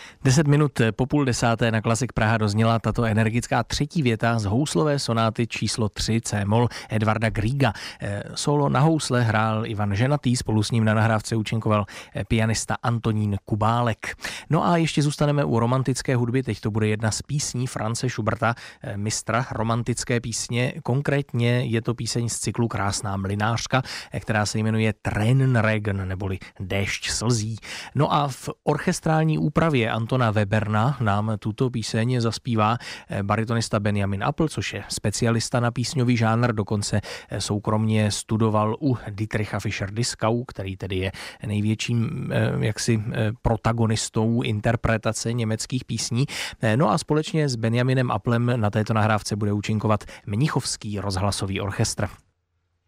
10 minut po 9:30 na Klasik Praha dozněla tato energická třetí věta z houslové sonáty číslo 3 C-moll Edvarda Grieга. Solo na housle hrál Ivan Ženatý, spolu s ním na nahrávce účinkoval pianista Antonín Kubálek. No a ještě zůstaneme u romantické hudby, teď to bude jedna z písní Franze Schuberta, mistra romantické písně. Konkrétně je to píseň z cyklu Krásná mlynářka, která se jmenuje Tränenregen, neboli Déšť slzí. No a v orchestrální úpravě Antona Weberna nám tuto píseň zaspívá baritonista Benjamin Appel, což je specialista na písňový žánr, dokonce soukromně studoval u Dietricha Fischer-Dieskau, který tedy je největším protagonistou interpretace německých písní. No a společně s Benjaminem Applem na této nahrávce bude účinkovat Mnichovský rozhlasový orchestr.